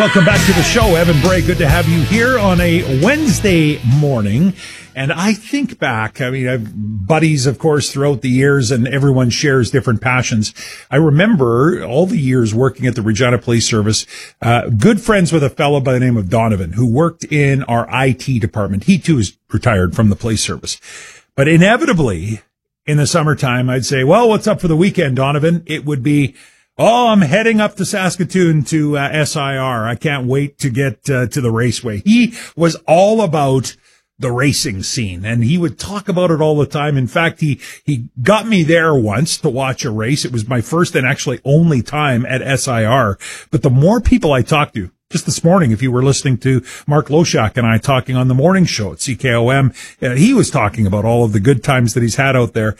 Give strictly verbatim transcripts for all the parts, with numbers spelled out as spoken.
Welcome back to the show. Evan Bray, good to have you here on a Wednesday morning. And I think back, I mean, I've buddies, of course, throughout the years, and everyone shares different passions. I remember all the years working at the Regina Police Service, uh, good friends with a fellow by the name of Donovan, who worked in our I T department. He, too, is retired from the police service. But inevitably, in the summertime, I'd say, well, what's up for the weekend, Donovan? It would be, oh, I'm heading up to Saskatoon to uh, S I R. I can't wait to get uh, to the raceway. He was all about the racing scene, and he would talk about it all the time. In fact, he he got me there once to watch a race. It was my first and actually only time at S I R. But the more people I talked to, just this morning, if you were listening to Mark Loshak and I talking on the morning show at C K O M, uh, he was talking about all of the good times that he's had out there.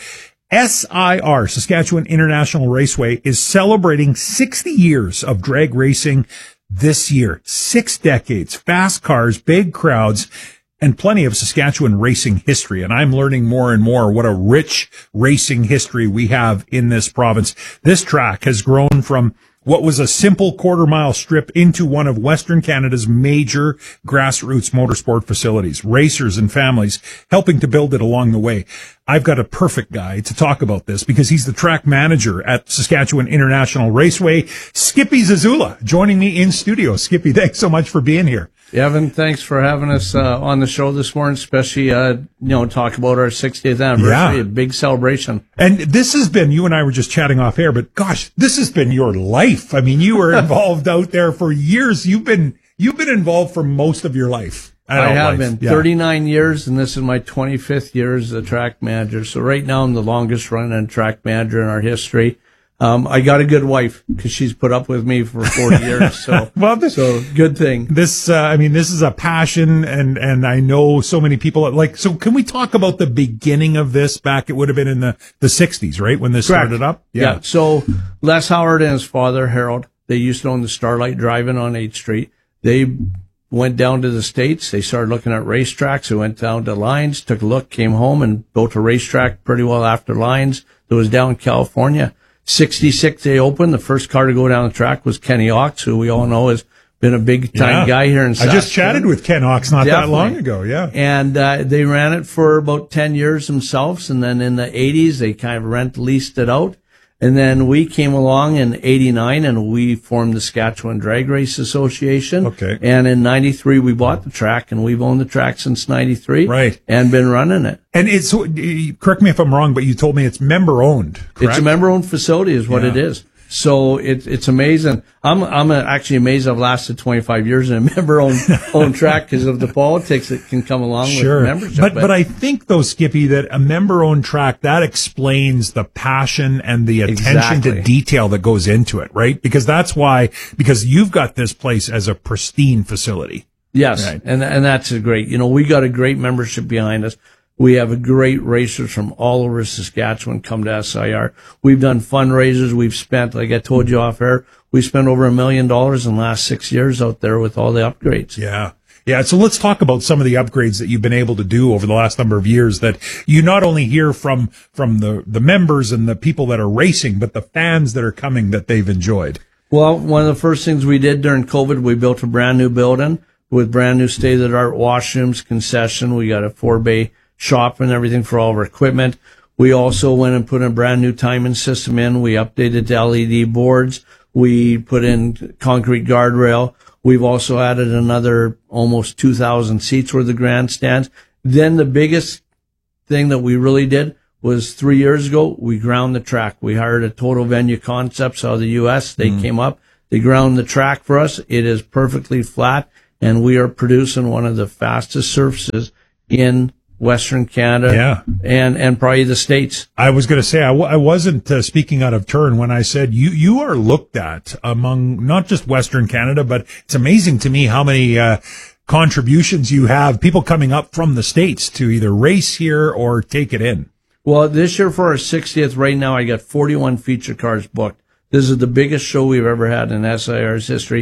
S I R, Saskatchewan International Raceway, is celebrating sixty years of drag racing this year. Six decades, fast cars, big crowds, and plenty of Saskatchewan racing history. And I'm learning more and more what a rich racing history we have in this province. This track has grown from what was a simple quarter mile strip into one of Western Canada's major grassroots motorsport facilities, racers and families helping to build it along the way. I've got a perfect guy to talk about this because he's the track manager at Saskatchewan International Raceway, Skippy Zazula, joining me in studio. Skippy, thanks so much for being here. Evan, thanks for having us uh, on the show this morning, especially, uh, you know, talk about our sixtieth anniversary, yeah. A big celebration. And this has been, you and I were just chatting off air, but gosh, this has been your life. I mean, you were involved out there for years. You've been, you've been involved for most of your life. I have life. been yeah. thirty-nine years, and this is my twenty-fifth year as a track manager. So right now I'm the longest running track manager in our history. Um, I got a good wife because she's put up with me for forty years. So, well, this, so good thing. This, uh, I mean, this is a passion, and, and I know so many people like, so can we talk about the beginning of this back? It would have been in the, the sixties, right? When this Correct. started up? Yeah. yeah. So Les Howard and his father, Harold, they used to own the Starlight Drive-In on eighth Street. They went down to the States. They started looking at racetracks. They went down to Lions, took a look, came home and built a racetrack pretty well after Lions that was down in California. sixty-six they opened. The first car to go down the track was Kenny Ox, who we all know has been a big time yeah. guy here in Saskatoon. I just chatted with Ken Ox not Definitely. that long ago, yeah. And uh, they ran it for about ten years themselves, and then in the eighties they kind of rent leased it out. And then we came along in eighty-nine and we formed the Saskatchewan Drag Race Association. Okay. And in ninety-three we bought the track, and we've owned the track since ninety-three. Right. And been running it. And it's, correct me if I'm wrong, but you told me it's member owned, correct? It's a member owned facility is what yeah. it is. So it, it's amazing. I'm I'm actually amazed I've lasted twenty-five years in a member-owned owned track because of the politics that can come along sure. with membership. But, but but I think though, Skippy, that a member-owned track that explains the passion and the attention Exactly. to detail that goes into it, right? Because that's why because you've got this place as a pristine facility. Yes, right. and and that's a great. You know, we got a great membership behind us. We have a great racers from all over Saskatchewan come to S I R. We've done fundraisers. We've spent, like I told you off air, we spent over a million dollars in the last six years out there with all the upgrades. Yeah. Yeah. So let's talk about some of the upgrades that you've been able to do over the last number of years that you not only hear from, from the, the members and the people that are racing, but the fans that are coming that they've enjoyed. Well, one of the first things we did during COVID, we built a brand new building with brand new state-of-the-art washrooms, concession. We got a four-bay shop and everything for all of our equipment. We also went and put a brand new timing system in. We updated the L E D boards. We put in concrete guardrail. We've also added another almost two thousand seats worth of grandstands. Then the biggest thing that we really did was three years ago, we ground the track. We hired a Total Venue Concepts out of the U S. They mm. came up. They ground the track for us. It is perfectly flat, and we are producing one of the fastest surfaces in Western Canada, yeah. and, and probably the States. I was going to say, I, w- I wasn't uh, speaking out of turn when I said you, you are looked at among not just Western Canada, but it's amazing to me how many, uh, contributions you have, people coming up from the States to either race here or take it in. Well, this year for our sixtieth, right now, I got forty-one feature cars booked. This is the biggest show we've ever had in S I R's history.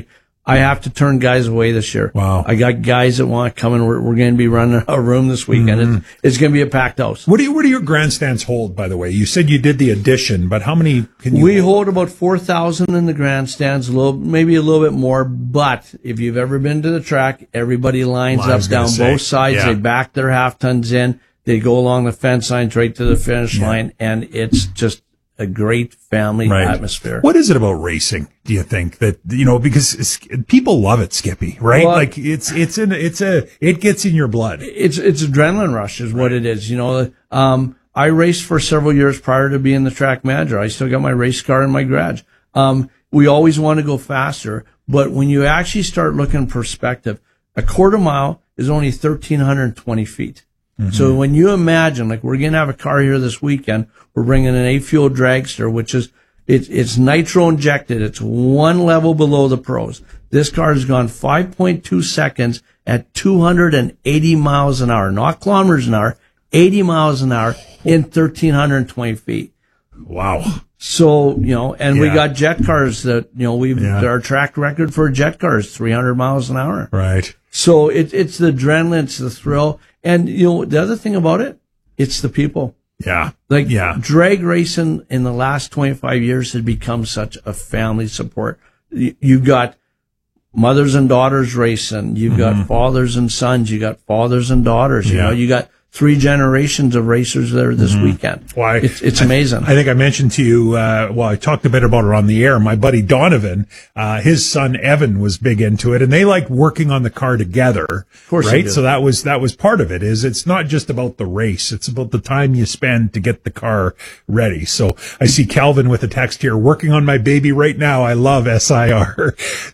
I have to turn guys away this year. Wow. I got guys that want to come and we're, we're going to be running a room this weekend. Mm-hmm. It's, it's going to be a packed house. What do you, what do your grandstands hold, by the way? You said you did the addition, but how many can you We hold, hold about four thousand in the grandstands, a little, maybe a little bit more. But if you've ever been to the track, everybody lines up down say, both sides. Yeah. They back their half tons in. They go along the fence lines right to the finish yeah. line, and it's just a great family right. atmosphere. What is it about racing, do you think, that, you know, because people love it, Skippy, right? Well, like it's, it's in, it's a, it gets in your blood. It's, it's adrenaline rush is what it is. You know, um, I raced for several years prior to being the track manager. I still got my race car in my garage. Um, we always want to go faster, but when you actually start looking in perspective, a quarter mile is only one thousand three hundred twenty feet. Mm-hmm. So when you imagine, like, we're going to have a car here this weekend, we're bringing an A-Fuel dragster, which is, it's, it's nitro injected. It's one level below the pros. This car has gone five point two seconds at two hundred eighty miles an hour, not kilometers an hour, eighty miles an hour in one thousand three hundred twenty feet. Wow. So, you know, and yeah. we got jet cars that, you know, we've, yeah. our track record for a jet car is three hundred miles an hour. Right. So it, it's the adrenaline, it's the thrill. And, you know, the other thing about it, it's the people. Yeah. Like, yeah. drag racing in the last twenty-five years has become such a family support. You've got mothers and daughters racing. You've mm-hmm. got fathers and sons. You got fathers and daughters. You yeah. know, you got three generations of racers there this mm-hmm. weekend. Why? It's, it's amazing. I, I think I mentioned to you, uh, well, I talked a bit about it on the air. My buddy Donovan, uh, his son Evan was big into it, and they like working on the car together. Of course, right? So that was, that was part of it, is it's not just about the race. It's about the time you spend to get the car ready. So I see Calvin with a text here, working on my baby right now. I love S I R.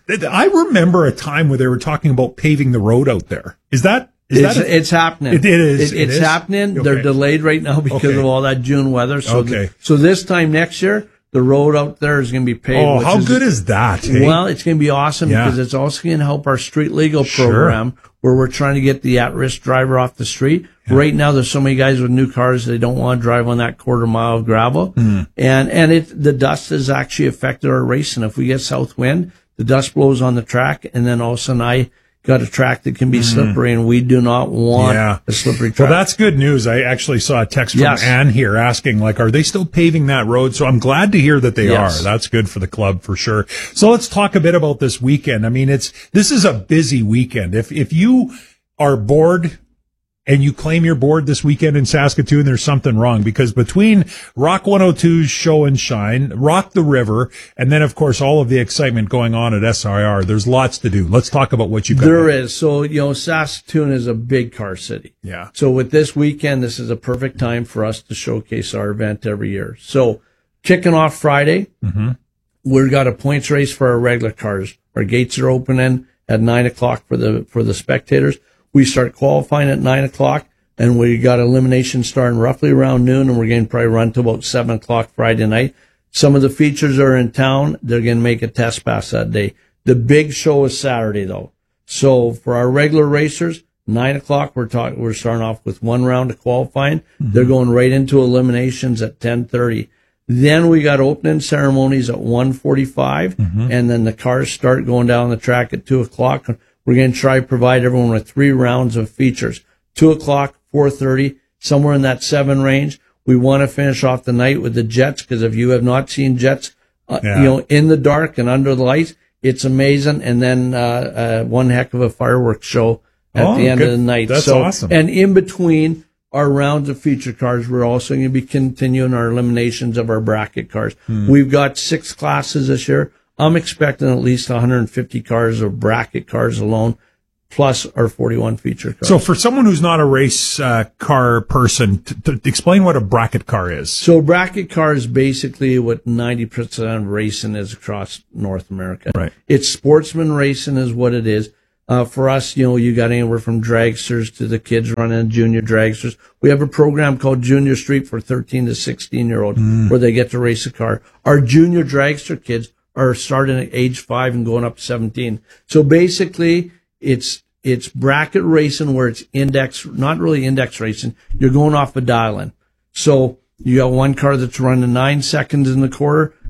I remember a time where they were talking about paving the road out there. Is that, Is it's, that a, it's happening. It, it is. It, it's it is? happening. Okay. They're delayed right now because okay. of all that June weather. So, okay. the, so this time next year, the road out there is going to be paved. Oh, how is, good is that? Hey? Well, it's going to be awesome yeah. because it's also going to help our street legal program sure. where we're trying to get the at-risk driver off the street. Yeah. Right now, there's so many guys with new cars, they don't want to drive on that quarter mile of gravel. Mm. And, and it, the dust has actually affected our racing. If we get south wind, the dust blows on the track, and then all of a sudden I got a track that can be slippery, and we do not want yeah. a slippery track. Well, that's good news. I actually saw a text from yes. Ann here asking, like, are they still paving that road? So I'm glad to hear that they yes. are. That's good for the club for sure. So let's talk a bit about this weekend. I mean, it's, this is a busy weekend. If, if you are bored and you claim you're bored this weekend in Saskatoon, there's something wrong, because between Rock one oh two's Show and Shine, Rock the River, and then, of course, all of the excitement going on at S I R, there's lots to do. Let's talk about what you've got. There is. So, you know, Saskatoon is a big car city. Yeah. So with this weekend, this is a perfect time for us to showcase our event every year. So kicking off Friday, mm-hmm. we've got a points race for our regular cars. Our gates are opening at nine o'clock for the, for the spectators. We start qualifying at nine o'clock, and we got elimination starting roughly around noon, and we're going to probably run to about seven o'clock Friday night. Some of the features are in town. They're going to make a test pass that day. The big show is Saturday, though. So for our regular racers, nine o'clock, we're talking, we're starting off with one round of qualifying. Mm-hmm. They're going right into eliminations at ten thirty. Then we got opening ceremonies at one forty-five, mm-hmm. and then the cars start going down the track at two o'clock. We're going to try to provide everyone with three rounds of features. Two o'clock, four thirty, somewhere in that seven range. We want to finish off the night with the jets, because if you have not seen jets, uh, yeah. you know, in the dark and under the lights, it's amazing. And then, uh, uh, one heck of a fireworks show at oh, the end good. of the night. That's so, awesome. And in between our rounds of feature cars, we're also going to be continuing our eliminations of our bracket cars. Hmm. We've got six classes this year. I'm expecting at least one hundred fifty cars of bracket cars alone, plus our forty-one feature cars. So for someone who's not a race uh, car person, t- t- explain what a bracket car is. So bracket car is basically what ninety percent of racing is across North America. Right. It's sportsman racing is what it is. Uh, for us, you know, you got anywhere from dragsters to the kids running junior dragsters. We have a program called Junior Street for thirteen to sixteen year olds mm. where they get to race a car. Our junior dragster kids are starting at age five and going up to seventeen. So basically, it's it's bracket racing where it's index, not really index racing. You're going off a dial-in. So you got one car that's running nine seconds in the quarter,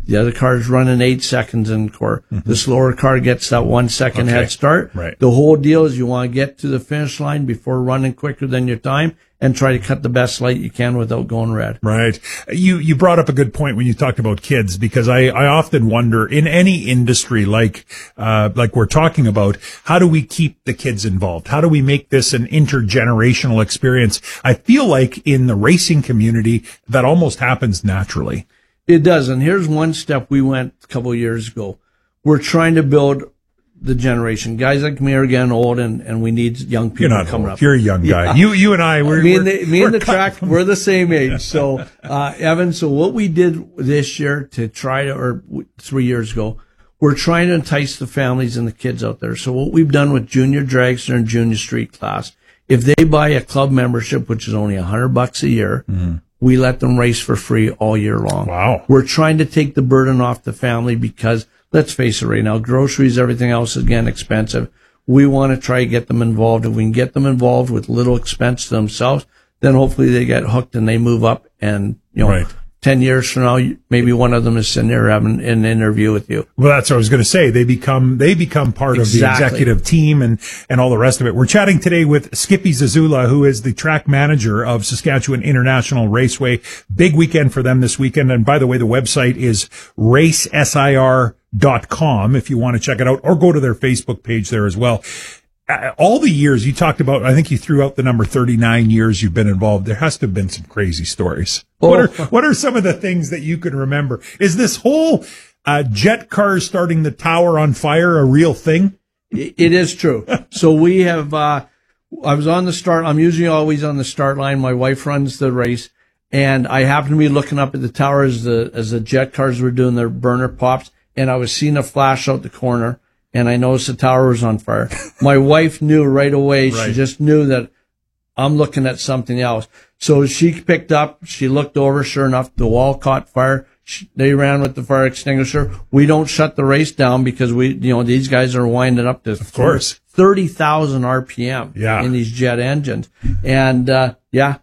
The other car is running eight seconds in core. Mm-hmm. The slower car gets that one second Okay. head start. Right. The whole deal is you want to get to the finish line before running quicker than your time and try to cut the best light you can without going red. Right. You you brought up a good point when you talked about kids, because I, I often wonder, in any industry like uh like we're talking about, how do we keep the kids involved? How do we make this an intergenerational experience? I feel like in the racing community that almost happens naturally. It does. And here's one step we went a couple of years ago. We're trying to build the generation. Guys like me are getting old, and, and we need young people You're not coming old. up. You're a young guy. Yeah. You you and I, we're me and we're, the, me we're and the cut track, from- we're the same age. So, uh, Evan, so what we did this year to try to, or three years ago, we're trying to entice the families and the kids out there. So what we've done with junior dragster and junior street class, if they buy a club membership, which is only a hundred bucks a year, mm. we let them race for free all year long. Wow. We're trying to take the burden off the family because, let's face it right now, groceries, everything else is getting expensive. We want to try to get them involved. If we can get them involved with little expense to themselves, then hopefully they get hooked and they move up. And, you know, Right. ten years from now, maybe one of them is sitting there having an interview with you. Well, that's what I was going to say. They become they become part Exactly. of the executive team and and all the rest of it. We're chatting today with Skippy Zazula, who is the track manager of Saskatchewan International Raceway. Big weekend for them this weekend. And by the way, the website is race S I R dot com if you want to check it out, or go to their Facebook page there as well. Uh, all the years you talked about, I think you threw out the number thirty-nine years you've been involved. There has to have been some crazy stories. Oh. What are, what are some of the things that you can remember? Is this whole, uh, jet cars starting the tower on fire a real thing? It is true. So we have, uh, I was on the start. I'm usually always on the start line. My wife runs the race, and I happened to be looking up at the tower as the, as the jet cars were doing their burner pops, and I was seeing a flash out the corner, and I noticed the tower was on fire. My wife knew right away. Right. She just knew that I'm looking at something else. So she picked up, she looked over, sure enough, the wall caught fire. She, they ran with the fire extinguisher. We don't shut the race down because we, you know, these guys are winding up to Of course. thirty thousand R P M Yeah. in these jet engines. And, uh, yeah.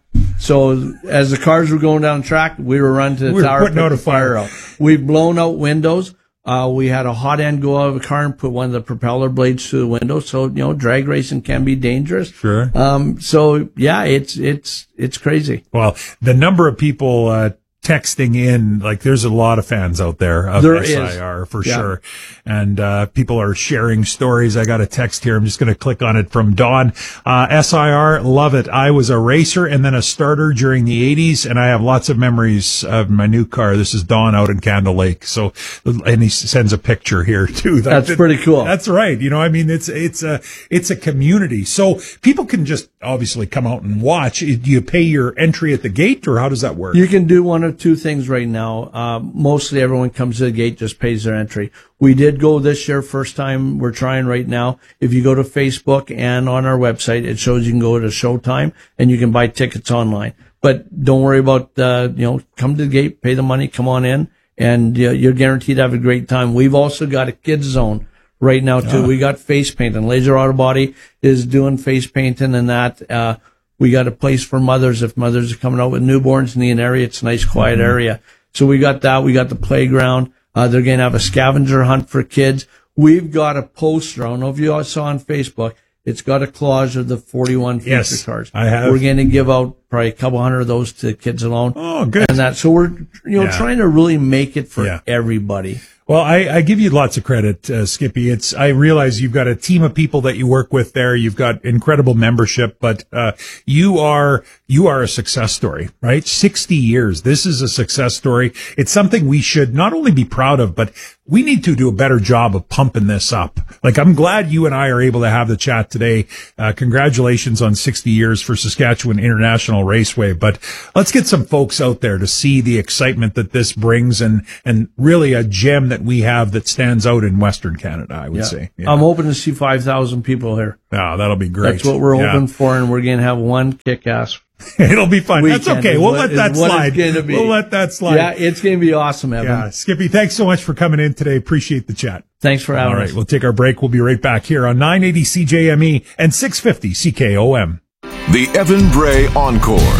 So as the cars were going down the track, we were running to the We were tower, putting put out the a fire. out. We've blown out windows. Uh, we had a hot end go out of a car and put one of the propeller blades through the window. So, you know, drag racing can be dangerous. Sure. Um, so yeah, it's, it's, it's crazy. Well, the number of people, uh, texting in, like there's a lot of fans out there of There S I R is. for Yeah. sure. And, uh, people are sharing stories. I got a text here. I'm just going to click on it from Dawn. Uh, S I R, love it. I was a racer and then a starter during the eighties, and I have lots of memories of my new car. This is Dawn out in Candle Lake. So, and he sends a picture here too. That- That's pretty cool. That's right. You know, I mean, it's, it's a, it's a community. So people can just obviously come out and watch. Do you pay your entry at the gate, or how does that work? You can do one of two things right now. Uh, mostly everyone comes to the gate, just pays their entry. We did go this year, first time we're trying right now. If you go to Facebook and on our website, it shows you can go to Showtime and you can buy tickets online. But don't worry about, uh, you know, come to the gate, pay the money, come on in, and uh, you're guaranteed to have a great time. We've also got a kids zone right now too. Yeah. We got face painting. Laser Auto Body is doing face painting and that. Uh, we got a place for mothers. If mothers are coming out with newborns in the area, it's a nice, quiet Mm-hmm. area. So we got that. We got the playground. Uh, they're going to have a scavenger hunt for kids. We've got a poster. I don't know if you all saw on Facebook. It's got a collage of the forty-one feature Yes, cars. I have. We're going to give out probably a couple hundred of those to kids alone. Oh, good. And that. So we're, you know, Yeah. trying to really make it for Yeah. everybody. Well, I, I give you lots of credit, uh, Skippy. It's, I realize you've got a team of people that you work with there. You've got incredible membership, but, uh, you are, you are a success story, right? sixty years. This is a success story. It's something we should not only be proud of, but we need to do a better job of pumping this up. Like, I'm glad you and I are able to have the chat today. Uh, congratulations on sixty years for Saskatchewan International Raceway. But let's get some folks out there to see the excitement that this brings, and, and really a gem that we have that stands out in Western Canada, I would Yeah. say. Yeah. I'm hoping to see five thousand people here. Oh, that'll be great. That's what we're Yeah. hoping for, and we're going to have one kick-ass. It'll be fun. That's weekend okay. is We'll what- let that is what it's slide. gonna be. We'll let that slide. Yeah, it's going to be awesome, Evan. Yeah. Skippy, thanks so much for coming in today. Appreciate the chat. Thanks for having All right, us. we'll take our break. We'll be right back here on nine eighty C J M E and six fifty C K O M. The Evan Bray Encore.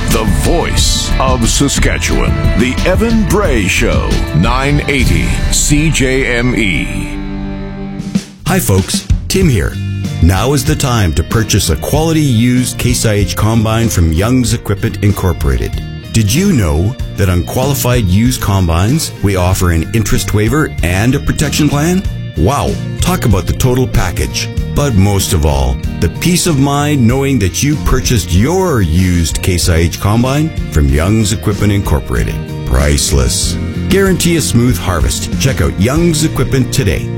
the voice of Saskatchewan. The Evan Bray Show, nine eighty C J M E. Hi folks, Tim here. Now is the time to purchase a quality used Case I H combine from Young's Equipment Incorporated. Did you know that on qualified used combines, we offer an interest waiver and a protection plan? Wow, talk about the total package. But most of all, the peace of mind knowing that you purchased your used Case I H combine from Young's Equipment Incorporated. Priceless. Guarantee a smooth harvest. Check out Young's Equipment today.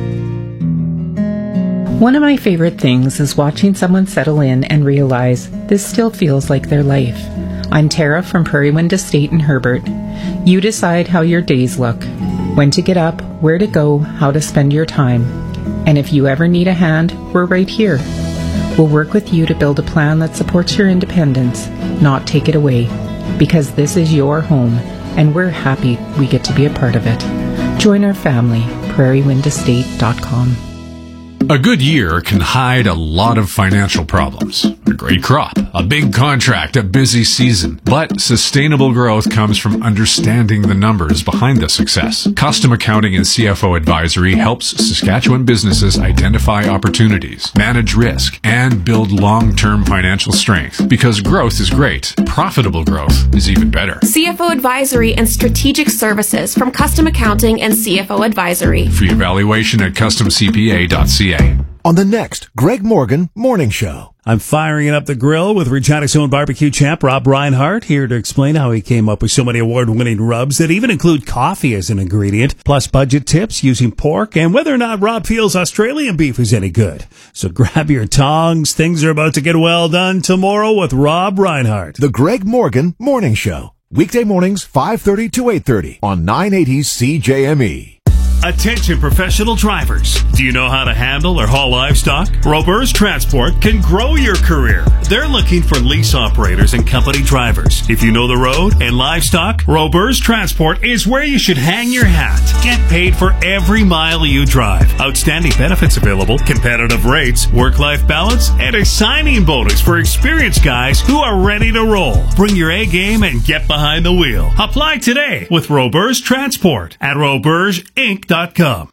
One of my favorite things is watching someone settle in and realize this still feels like their life. I'm Tara from Prairie Wind Estate in Herbert. You decide how your days look, when to get up, where to go, how to spend your time. And if you ever need a hand, we're right here. We'll work with you to build a plan that supports your independence, not take it away. Because this is your home, and we're happy we get to be a part of it. Join our family, prairie wind estate dot com. A good year can hide a lot of financial problems. A great crop, a big contract, a busy season. But sustainable growth comes from understanding the numbers behind the success. Custom Accounting and C F O Advisory helps Saskatchewan businesses identify opportunities, manage risk, and build long-term financial strength. Because growth is great, profitable growth is even better. C F O Advisory and Strategic Services from Custom Accounting and C F O Advisory. Free evaluation at custom c p a dot c a. On the next Greg Morgan Morning Show. I'm firing up the grill with Regina's own barbecue champ, Rob Reinhardt, here to explain how he came up with so many award-winning rubs that even include coffee as an ingredient, plus budget tips using pork, and whether or not Rob feels Australian beef is any good. So grab your tongs. Things are about to get well done tomorrow with Rob Reinhardt. The Greg Morgan Morning Show. Weekday mornings, five thirty to eight thirty on nine eighty C J M E. Attention professional drivers. Do you know how to handle or haul livestock? Roberts Transport can grow your career. They're looking for lease operators and company drivers. If you know the road and livestock, Roberts Transport is where you should hang your hat. Get paid for every mile you drive. Outstanding benefits available, competitive rates, work-life balance, and a signing bonus for experienced guys who are ready to roll. Bring your A game and get behind the wheel. Apply today with Roberts Transport at roberts inc dot com.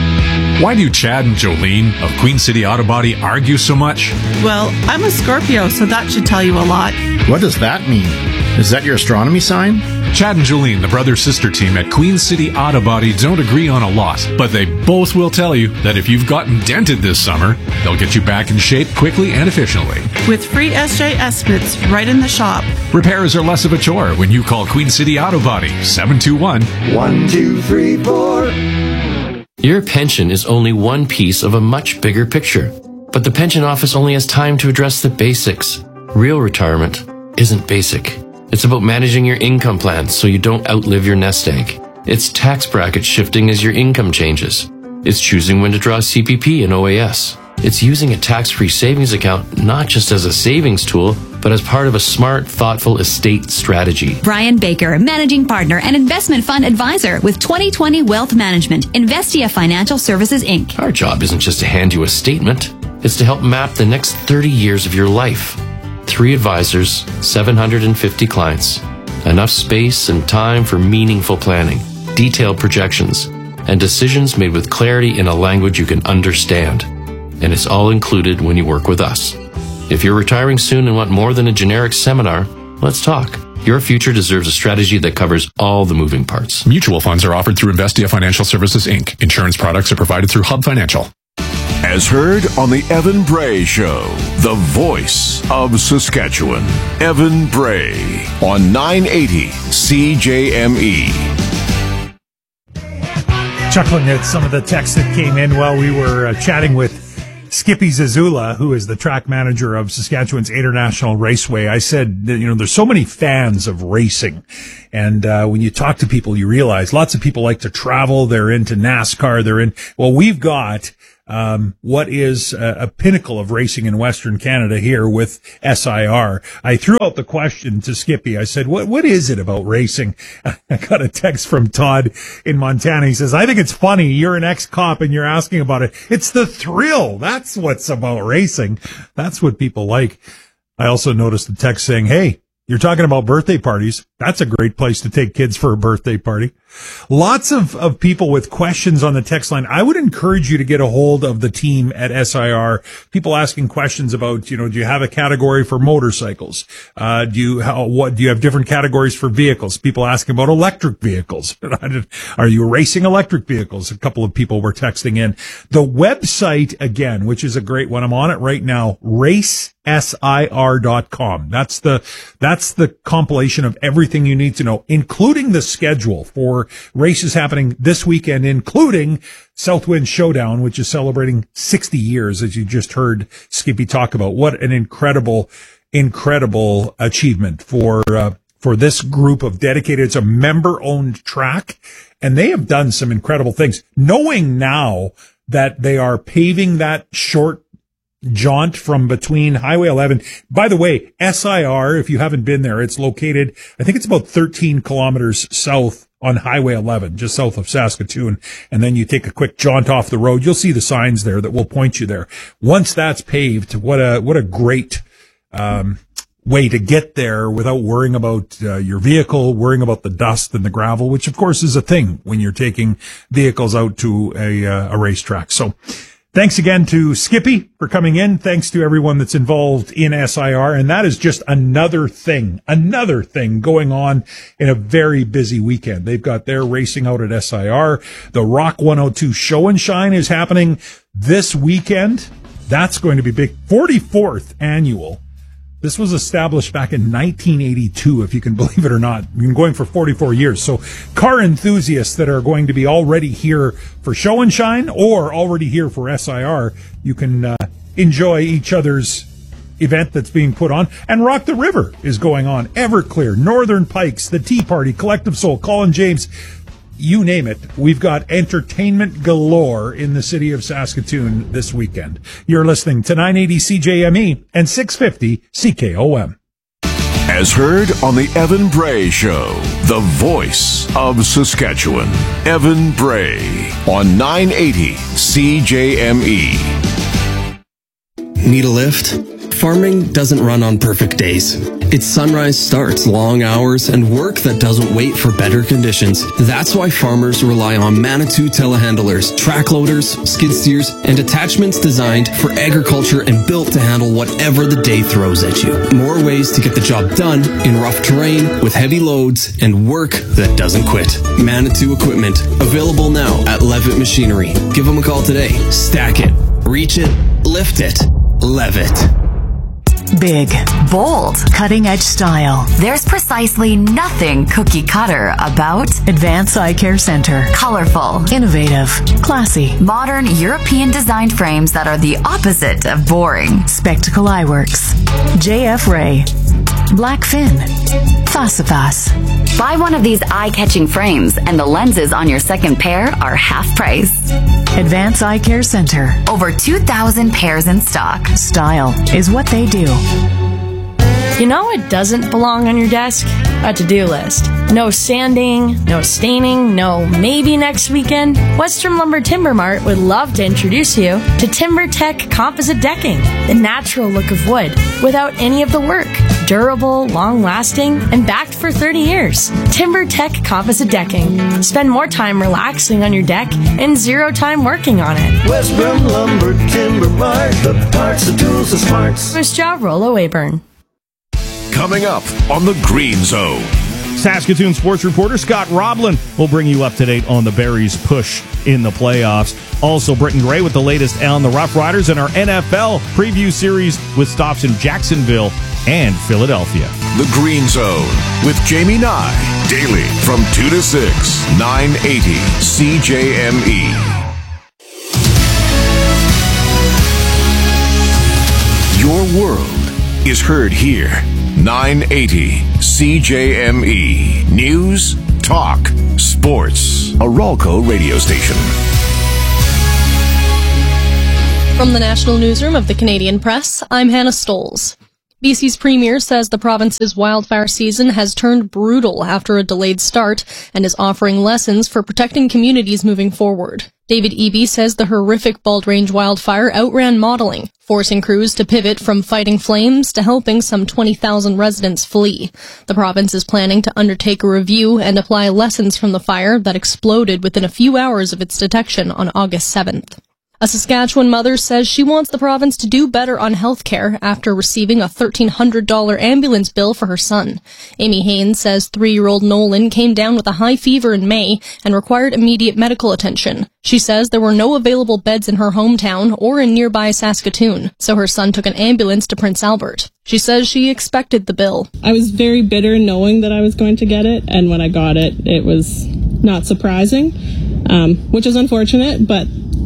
Why do Chad and Jolene of Queen City Auto Body argue so much? Well, I'm a Scorpio, so that should tell you a lot. What does that mean? Is that your astronomy sign? Chad and Jolene, the brother-sister team at Queen City Auto Body, don't agree on a lot, but they both will tell you that if you've gotten dented this summer, they'll get you back in shape quickly and efficiently. With free S J estimates right in the shop. Repairs are less of a chore when you call Queen City Auto Body, seven two one, one two three four. Your pension is only one piece of a much bigger picture, but the pension office only has time to address the basics. Real retirement isn't basic. It's about managing your income plans so you don't outlive your nest egg. It's tax bracket shifting as your income changes. It's choosing when to draw C P P and O A S. It's using a tax-free savings account not just as a savings tool, but as part of a smart, thoughtful estate strategy. Brian Baker, Managing Partner and Investment Fund Advisor with twenty twenty Wealth Management, Investia Financial Services, Incorporated. Our job isn't just to hand you a statement. It's to help map the next thirty years of your life. Three advisors, seven hundred fifty clients. Enough space and time for meaningful planning, detailed projections, and decisions made with clarity in a language you can understand. And it's all included when you work with us. If you're retiring soon and want more than a generic seminar, let's talk. Your future deserves a strategy that covers all the moving parts. Mutual funds are offered through Investia Financial Services, Incorporated. Insurance products are provided through Hub Financial. As heard on the Evan Bray Show, the voice of Saskatchewan. Evan Bray on nine eighty C J M E. Chuckling at some of the texts that came in while we were uh, chatting with Skippy Zazula, who is the track manager of Saskatchewan's International Raceway. I said, that, you know, there's so many fans of racing. And uh, when you talk to people, you realize lots of people like to travel. They're into NASCAR. They're in, well, we've got um what is a, a pinnacle of racing in Western Canada here with S I R. I threw out the question to Skippy. I said, what what is it about racing? I got a text from Todd in Montana. He says, I think it's funny. You're an ex-cop and you're asking about it. It's the thrill. That's what's about racing. That's what people like. I also noticed the text saying, hey, You're talking about birthday parties. That's a great place to take kids for a birthday party. Lots of, of people with questions on the text line. I would encourage you to get a hold of the team at S I R. People asking questions about, you know, do you have a category for motorcycles? Uh, do you, how, what, do you have different categories for vehicles? People asking about electric vehicles. Are you racing electric vehicles? A couple of people were texting in. The website, again, which is a great one. I'm on it right now. race S I R dot com. That's the, that's the compilation of everything you need to know, including the schedule for races happening this weekend, including Southwind Showdown, which is celebrating sixty years, as you just heard Skippy talk about. What an incredible, incredible achievement for, uh, for this group of dedicated. It's a member-owned track, and they have done some incredible things. Knowing now that they are paving that short jaunt from between Highway eleven. By the way, S I R, if you haven't been there, it's located, I think it's about thirteen kilometers south on Highway eleven, just south of Saskatoon. And then you take a quick jaunt off the road. You'll see the signs there that will point you there. Once that's paved, what a, what a great, um, way to get there without worrying about uh, your vehicle, worrying about the dust and the gravel, which of course is a thing when you're taking vehicles out to a, uh, a racetrack. So, thanks again to Skippy for coming in. Thanks to everyone that's involved in S I R. And that is just another thing, another thing going on in a very busy weekend. They've got their racing out at S I R. The Rock one oh two Show and Shine is happening this weekend. That's going to be big. forty-fourth annual. This was established back in nineteen eighty-two, if you can believe it or not. We've been going for forty-four years. So car enthusiasts that are going to be already here for Show and Shine or already here for S I R, you can uh, enjoy each other's event that's being put on. And Rock the River is going on. Everclear, Northern Pikes, the Tea Party, Collective Soul, Colin James, you name it. We've got entertainment galore in the city of Saskatoon this weekend. You're listening to nine eighty C J M E and six fifty C K O M. As heard on the Evan Bray Show, the voice of Saskatchewan. Evan Bray on nine eighty C J M E. Need a lift? Farming doesn't run on perfect days. Its sunrise starts, long hours, and work that doesn't wait for better conditions. That's why farmers rely on Manitou telehandlers, track loaders, skid steers, and attachments designed for agriculture and built to handle whatever the day throws at you. More ways to get the job done in rough terrain with heavy loads and work that doesn't quit. Manitou equipment, available now at Levitt Machinery. Give them a call today. Stack it, reach it, lift it, Levitt. Big, bold, cutting-edge style. There's precisely nothing cookie cutter about Advance Eye Care Center. Colorful, innovative, classy, modern European-designed frames that are the opposite of boring. Spectacle Eyeworks, J F Ray, Blackfin, Facipas. Buy one of these eye-catching frames and the lenses on your second pair are half price. Advance Eye Care Center. Over two thousand pairs in stock. Style is what they do. You know what doesn't belong on your desk? A to-do list. No sanding, no staining, no maybe next weekend. Western Lumber Timber Mart would love to introduce you to TimberTech Composite Decking, the natural look of wood without any of the work. Durable, long-lasting, and backed for thirty years. TimberTech Composite Decking. Spend more time relaxing on your deck and zero time working on it. Western Lumber Timber Mart, the parts, the tools, the smarts. First job, Rollo Weyburn. Coming up on the Green Zone. Saskatoon sports reporter Scott Roblin will bring you up to date on the Berries' push in the playoffs. Also, Britton Gray with the latest on the Rough Riders and our N F L preview series with stops in Jacksonville and Philadelphia. The Green Zone with Jamie Nye. Daily from two to six, nine eighty C J M E. Your world is heard here. nine eighty C J M E. News, talk, sports. A Ralco radio station. From the National Newsroom of the Canadian Press, I'm Hannah Stoles. B C's Premier says the province's wildfire season has turned brutal after a delayed start and is offering lessons for protecting communities moving forward. David Eby says the horrific Bald Range wildfire outran modeling, forcing crews to pivot from fighting flames to helping some twenty thousand residents flee. The province is planning to undertake a review and apply lessons from the fire that exploded within a few hours of its detection on August seventh. A Saskatchewan mother says she wants the province to do better on health care after receiving a thirteen hundred dollars ambulance bill for her son. Amy Haynes says three-year-old Nolan came down with a high fever in May and required immediate medical attention. She says there were no available beds in her hometown or in nearby Saskatoon, so her son took an ambulance to Prince Albert. She says she expected the bill. I was very bitter knowing that I was going to get it, and when I got it, it was not surprising, um, which is unfortunate, but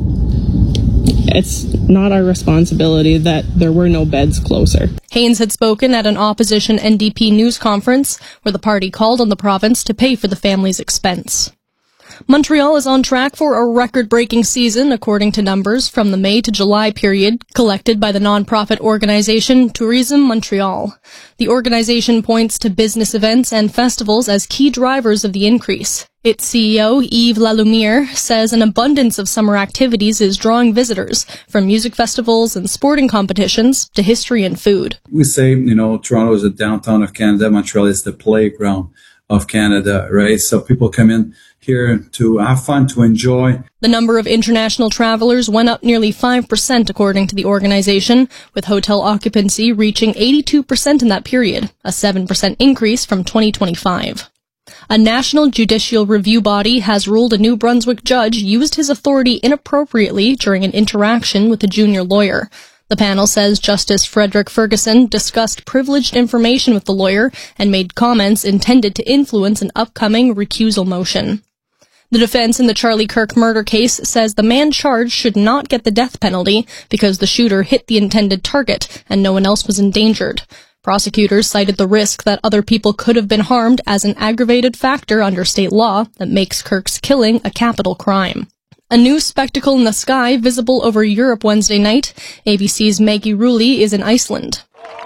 it's not our responsibility that there were no beds closer. Haynes had spoken at an opposition N D P news conference where the party called on the province to pay for the family's expense. Montreal is on track for a record-breaking season, according to numbers from the May to July period collected by the nonprofit organization Tourism Montreal. The organization points to business events and festivals as key drivers of the increase. Its C E O, Yves Lalumiere, says an abundance of summer activities is drawing visitors, from music festivals and sporting competitions to history and food. We say, you know, Toronto is the downtown of Canada, Montreal is the playground of Canada, right? So people come in here to have fun, to enjoy. The number of international travelers went up nearly five percent, according to the organization, with hotel occupancy reaching eighty-two percent in that period, a seven percent increase from twenty twenty-five. A national judicial review body has ruled a New Brunswick judge used his authority inappropriately during an interaction with a junior lawyer. The panel says Justice Frederick Ferguson discussed privileged information with the lawyer and made comments intended to influence an upcoming recusal motion. The defense in the Charlie Kirk murder case says the man charged should not get the death penalty because the shooter hit the intended target and no one else was endangered. Prosecutors cited the risk that other people could have been harmed as an aggravated factor under state law that makes Kirk's killing a capital crime. A new spectacle in the sky visible over Europe Wednesday night. A B C's Maggie Rulli is in Iceland.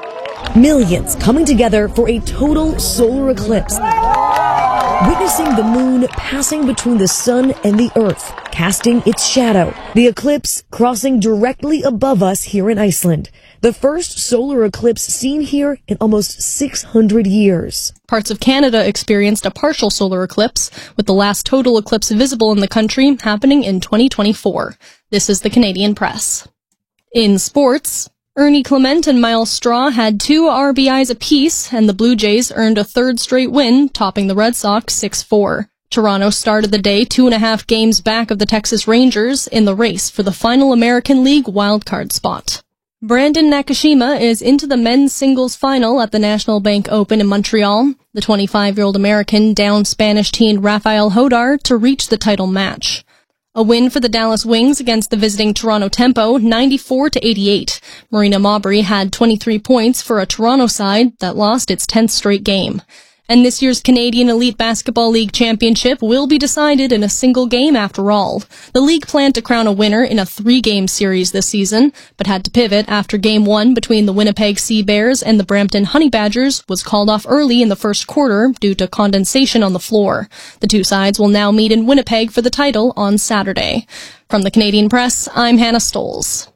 Millions coming together for a total solar eclipse. Witnessing the moon passing between the sun and the earth, casting its shadow. The eclipse crossing directly above us here in Iceland. The first solar eclipse seen here in almost six hundred years. Parts of Canada experienced a partial solar eclipse, with the last total eclipse visible in the country happening in twenty twenty-four. This is the Canadian Press. In sports, Ernie Clement and Miles Straw had two R B Is apiece, and the Blue Jays earned a third straight win, topping the Red Sox six four. Toronto started the day two and a half games back of the Texas Rangers in the race for the final American League wildcard spot. Brandon Nakashima is into the men's singles final at the National Bank Open in Montreal. The twenty-five-year-old American downed Spanish teen Rafael Hodar to reach the title match. A win for the Dallas Wings against the visiting Toronto Tempo, ninety-four to eighty-eight. Marina Mabrey had twenty-three points for a Toronto side that lost its tenth straight game. And this year's Canadian Elite Basketball League Championship will be decided in a single game after all. The league planned to crown a winner in a three-game series this season, but had to pivot after Game one between the Winnipeg Sea Bears and the Brampton Honey Badgers was called off early in the first quarter due to condensation on the floor. The two sides will now meet in Winnipeg for the title on Saturday. From the Canadian Press, I'm Hannah Stoles.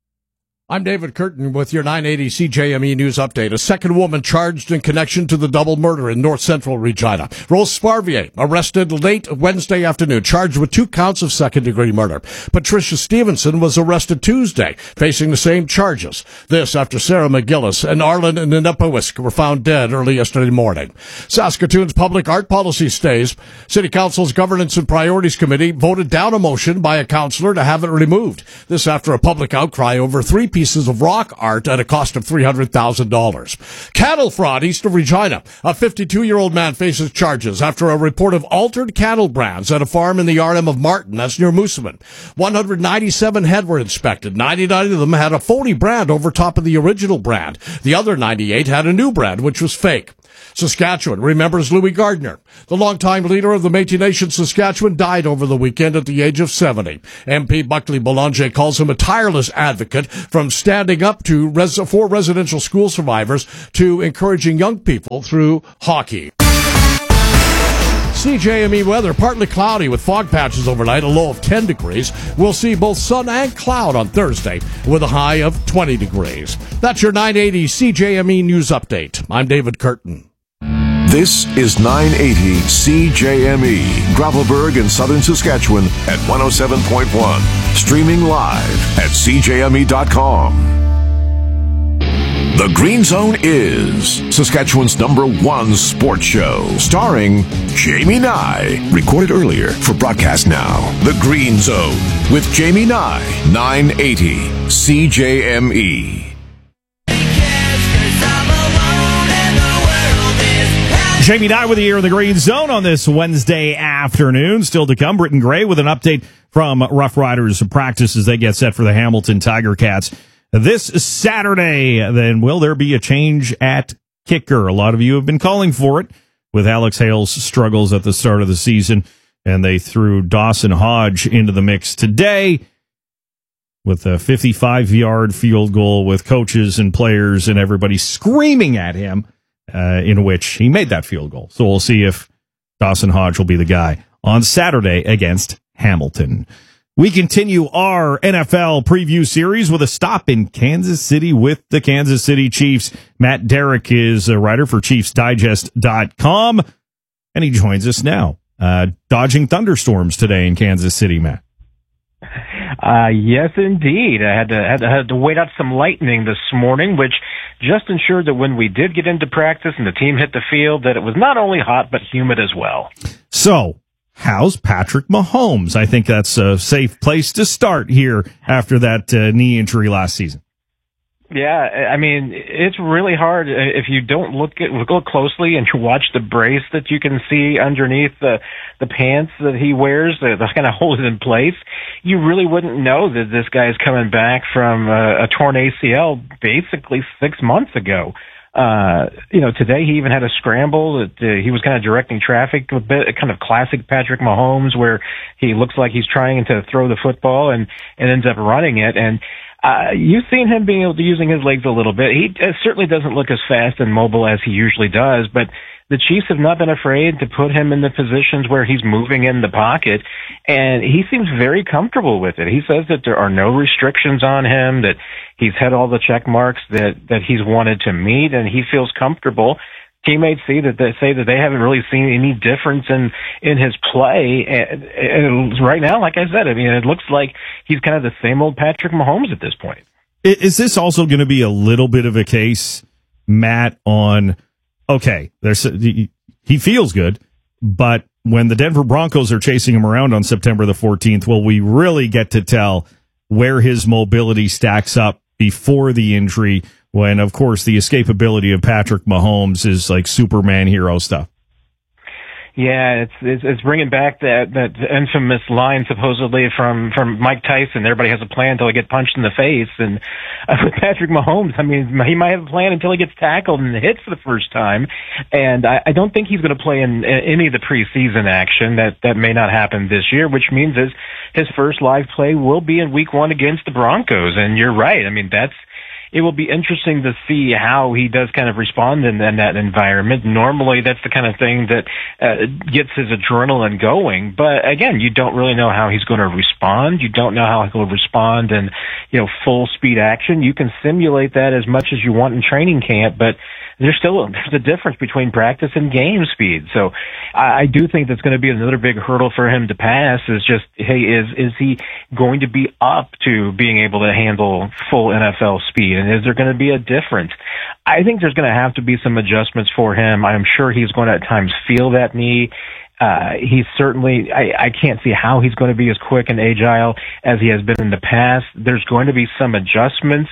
I'm David Curtin with your nine eighty C J M E News Update. A second woman charged in connection to the double murder in North Central Regina. Rose Sparvier arrested late Wednesday afternoon, charged with two counts of second-degree murder. Patricia Stevenson was arrested Tuesday, facing the same charges. This after Sarah McGillis and Arlen Nenepowisk were found dead early yesterday morning. Saskatoon's public art policy stays. City Council's Governance and Priorities Committee voted down a motion by a councillor to have it removed. This after a public outcry over three pieces of rock art at a cost of three hundred thousand dollars. Cattle fraud east of Regina. A fifty-two-year-old man faces charges after a report of altered cattle brands at a farm in the R M of Martin, that's near Moosomin. one hundred ninety-seven head were inspected. ninety-nine of them had a phony brand over top of the original brand. The other ninety-eight had a new brand, which was fake. Saskatchewan remembers Louis Gardner. The longtime leader of the Métis Nation Saskatchewan died over the weekend at the age of seventy. M P Buckley Boulanger calls him a tireless advocate, from standing up to res- for residential school survivors to encouraging young people through hockey. C J M E weather, partly cloudy with fog patches overnight, a low of ten degrees. We'll see both sun and cloud on Thursday with a high of twenty degrees. That's your nine eighty C J M E News Update. I'm David Curtin. This is nine eighty C J M E, Gravelburg in southern Saskatchewan at one oh seven point one. Streaming live at c j m e dot com. The Green Zone is Saskatchewan's number one sports show, starring Jamie Nye. Recorded earlier for broadcast now. The Green Zone with Jamie Nye, nine eighty C J M E. Jamie Nye with you here in the Green Zone on this Wednesday afternoon. Still to come, Britton Gray with an update from Rough Riders practice as they get set for the Hamilton Tiger Cats this Saturday. Then will there be a change at kicker? A lot of you have been calling for it with Alex Hale's struggles at the start of the season, and they threw Dawson Hodge into the mix today with a fifty-five-yard field goal with coaches and players and everybody screaming at him, uh, in which he made that field goal. So we'll see if Dawson Hodge will be the guy on Saturday against Hamilton. We continue our N F L preview series with a stop in Kansas City with the Kansas City Chiefs. Matt Derrick is a writer for Chiefs Digest dot com, and he joins us now. Uh, dodging thunderstorms today in Kansas City, Matt. Uh, yes, indeed. I had to, had to, had to wait out some lightning this morning, which just ensured that when we did get into practice and the team hit the field, that it was not only hot, but humid as well. So, how's Patrick Mahomes? I think that's a safe place to start here after that uh, knee injury last season. Yeah, I mean, it's really hard if you don't look at, look closely and you watch the brace that you can see underneath the the pants that he wears that kind of hold it in place. You really wouldn't know that this guy is coming back from a, a torn A C L basically six months ago. Uh, you know, today he even had a scramble that uh, he was kind of directing traffic a bit, kind of classic Patrick Mahomes, where he looks like he's trying to throw the football and, and ends up running it. And Uh, you've seen him being able to using his legs a little bit. He uh, certainly doesn't look as fast and mobile as he usually does, but the Chiefs have not been afraid to put him in the positions where he's moving in the pocket, and he seems very comfortable with it. He says that there are no restrictions on him, that he's had all the check marks that, that he's wanted to meet, and he feels comfortable. Teammates see that they say that they haven't really seen any difference in in his play. And, and right now, like I said, I mean, it looks like he's kind of the same old Patrick Mahomes at this point. Is this also going to be a little bit of a case, Matt, on, okay, there's he feels good, but when the Denver Broncos are chasing him around on September the fourteenth, will we really get to tell where his mobility stacks up before the injury, when, of course, the escapability of Patrick Mahomes is like Superman hero stuff? Yeah, it's, it's it's bringing back that that infamous line supposedly from from Mike Tyson. Everybody has a plan until they get punched in the face. And uh, with Patrick Mahomes, I mean, he might have a plan until he gets tackled and hits for the first time. And I, I don't think he's going to play in, in any of the preseason action. That that may not happen this year, which means his his first live play will be in Week One against the Broncos. And you're right. I mean, that's. It will be interesting to see how he does kind of respond in, in that environment. Normally, that's the kind of thing that uh, gets his adrenaline going. But again, you don't really know how he's going to respond. You don't know how he'll respond in, you know, full speed action. You can simulate that as much as you want in training camp, but there's still a, there's a difference between practice and game speed. So I, I do think that's going to be another big hurdle for him to pass. Is just, hey, is is he going to be up to being able to handle full N F L speed? And is there going to be a difference? I think there's going to have to be some adjustments for him. I'm sure he's going to at times feel that knee. Uh, he's certainly, I, I can't see how he's going to be as quick and agile as he has been in the past. There's going to be some adjustments,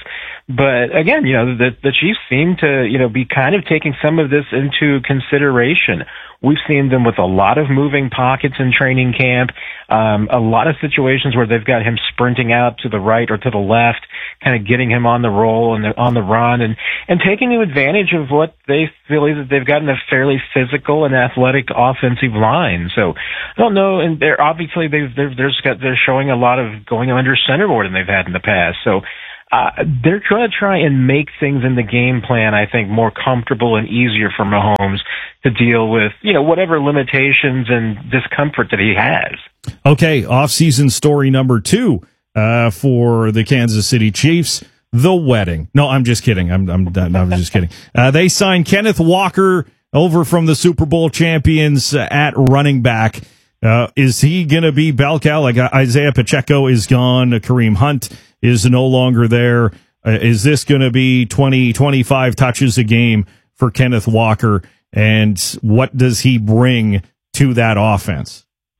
But again, you know, the, the Chiefs seem to, you know, be kind of taking some of this into consideration. We've seen them with a lot of moving pockets in training camp, um, a lot of situations where they've got him sprinting out to the right or to the left, kind of getting him on the roll and the, on the run, and, and taking advantage of what they believe that they've gotten a fairly physical and athletic offensive line. So I don't know, and they're obviously they've they're they're, they're showing a lot of going under center more than they've had in the past. So. Uh, they're going to try and make things in the game plan, I think, more comfortable and easier for Mahomes to deal with, you know, whatever limitations and discomfort that he has. Okay, off-season story number two uh, for the Kansas City Chiefs, the wedding. No, I'm just kidding. I'm I'm, I'm just kidding. Uh, they signed Kenneth Walker over from the Super Bowl champions uh, at running back. Uh, is he going to be bell cow? Like uh, Isaiah Pacheco is gone. Uh, Kareem Hunt is no longer there. Uh, is this going to be twenty, twenty-five touches a game for Kenneth Walker? And what does he bring to that offense?